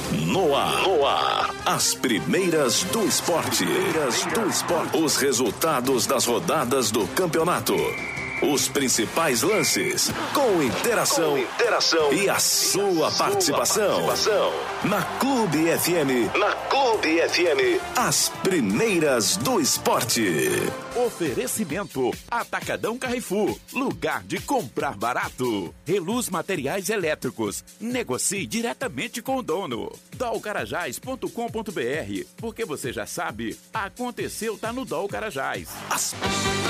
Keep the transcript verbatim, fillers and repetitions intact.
No ar. No ar. As primeiras do esporte. Primeiras do esporte. Os resultados das rodadas do campeonato. Os principais lances. Com interação. Com interação. E a sua, a participação. participação. Na Clube F M. Na Clube F M. As primeiras do esporte. Oferecimento. Atacadão Carrefour. Lugar de comprar barato. Reluz Materiais Elétricos. Negocie diretamente com o dono. dol carajás ponto com ponto br. Porque você já sabe, aconteceu tá no Dol Carajás. As